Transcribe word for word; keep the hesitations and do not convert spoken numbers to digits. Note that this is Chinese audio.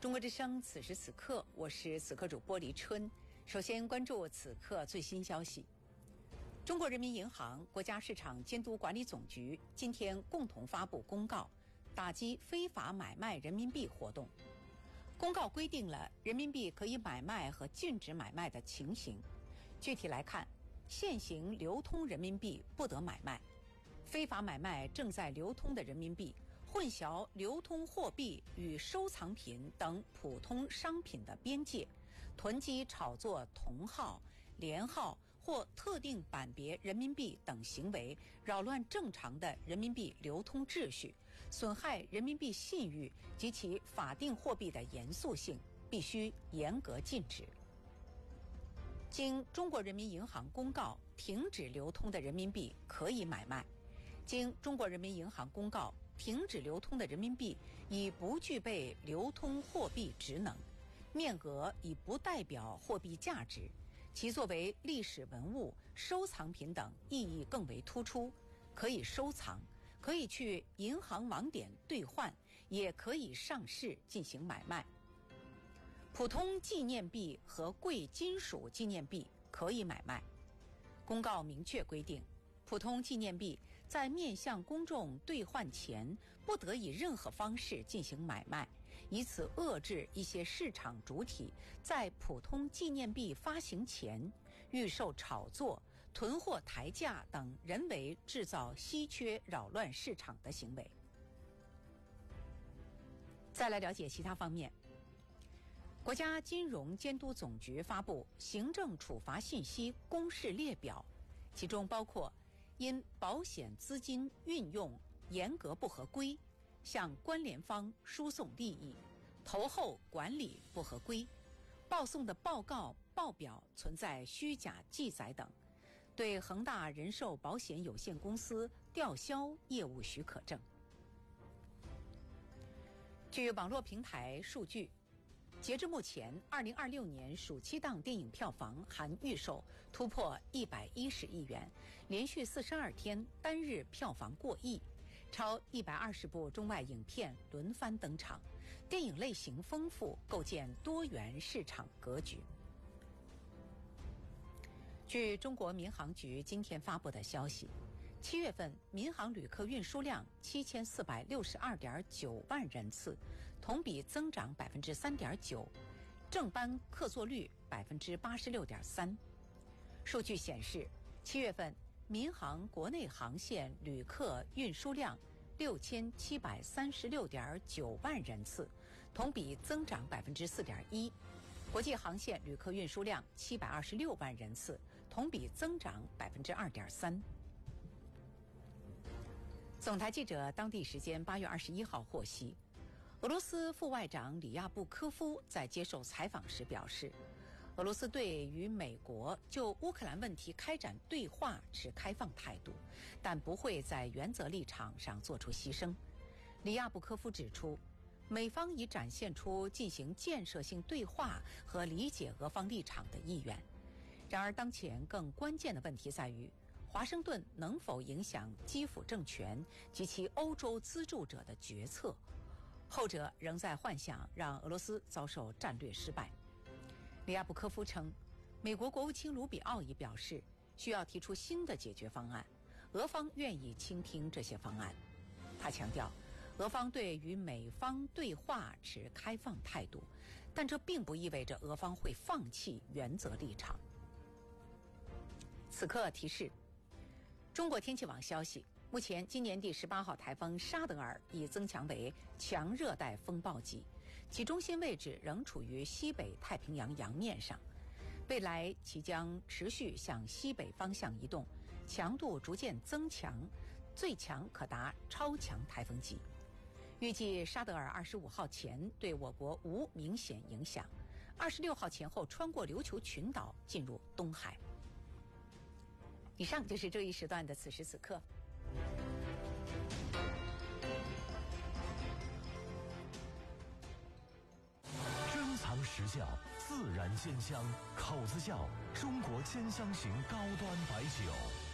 中国之声此时此刻，我是此刻主播黎春。首先关注此刻最新消息。中国人民银行、国家市场监督管理总局今天共同发布公告，打击非法买卖人民币活动。公告规定了人民币可以买卖和禁止买卖的情形。具体来看，现行流通人民币不得买卖，非法买卖正在流通的人民币，混淆流通货币与收藏品等普通商品的边界，囤积炒作同号、连号或特定版别人民币等行为，扰乱正常的人民币流通秩序，损害人民币信誉及其法定货币的严肃性，必须严格禁止。经中国人民银行公告停止流通的人民币可以买卖，经中国人民银行公告停止流通的人民币已不具备流通货币职能，面额已不代表货币价值，其作为历史文物、收藏品等意义更为突出，可以收藏，可以去银行网点兑换，也可以上市进行买卖。普通纪念币和贵金属纪念币可以买卖。公告明确规定，普通纪念币在面向公众兑换前，不得以任何方式进行买卖，以此遏制一些市场主体在普通纪念币发行前预售炒作、囤货抬价等人为制造稀缺扰乱市场的行为。再来了解其他方面。国家金融监督总局发布行政处罚信息公示列表，其中包括因保险资金运用严格不合规，向关联方输送利益，投后管理不合规，报送的报告报表存在虚假记载等，对恒大人寿保险有限公司吊销业务许可证。据网络平台数据，截至目前，二零二六年暑期档电影票房含预售突破一百一十亿元，连续四十二天单日票房过亿，超一百二十部中外影片轮番登场，电影类型丰富，构建多元市场格局。据中国民航局今天发布的消息，七月份民航旅客运输量七千四百六十二点九万人次，同比增长百分之三点九，正班客座率百分之八十六点三。数据显示，七月份民航国内航线旅客运输量六千七百三十六点九万人次，同比增长百分之四点一。国际航线旅客运输量七百二十六万人次，同比增长百分之二点三。总台记者当地时间八月二十一号获悉，俄罗斯副外长里亚布科夫在接受采访时表示，俄罗斯对与美国就乌克兰问题开展对话持开放态度，但不会在原则立场上做出牺牲。里亚布科夫指出，美方已展现出进行建设性对话和理解俄方立场的意愿。然而，当前更关键的问题在于，华盛顿能否影响基辅政权及其欧洲资助者的决策，后者仍在幻想让俄罗斯遭受战略失败。里亚布科夫称，美国国务卿卢比奥已表示需要提出新的解决方案，俄方愿意倾听这些方案。他强调，俄方对与美方对话持开放态度，但这并不意味着俄方会放弃原则立场。此刻提示，中国天气网消息，目前今年第十八号台风沙德尔已增强为强热带风暴级，其中心位置仍处于西北太平洋洋面上，未来其将持续向西北方向移动，强度逐渐增强，最强可达超强台风级。预计沙德尔二十五号前对我国无明显影响，二十六号前后穿过琉球群岛进入东海。以上就是这一时段的此时此刻。 珍藏时效，自然鲜香，口子窖中国千香型高端白酒。